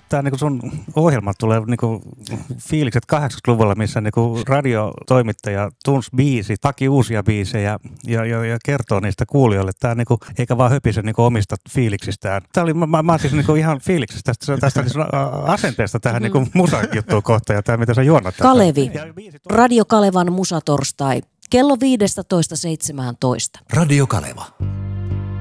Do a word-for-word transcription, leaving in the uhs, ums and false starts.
tämä niinku sun ohjelma tulee niinku fiilikset kahdeksankymmentäluvulla, missä niinku radiotoimittaja tunsi biisit, haki uusia biisejä ja, ja, ja kertoo niistä kuulijoille. Tämä niinku, eikä vaan höpise niinku omista fiiliksistään. Tämä oli, mä, mä oon siis niinku ihan fiiliksistä tästä, tästä niinku asenteesta tähän niinku musajuttuun kohtaan ja tämä, mitä sä juonnat. Kalevi. Radio Kalevan musatorstai. Kello viisitoista seitsemäntoista. Radio Kaleva.